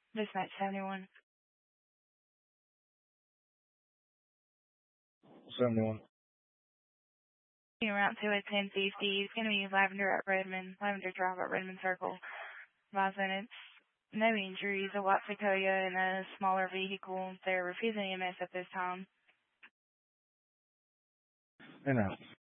Dispatch 71. 71. Route 2 at 1050. It's going to be Lavender Drive at Redmond Circle. Advising it's no injuries, a white Sequoia and a smaller vehicle. They're refusing EMS at this time. And out.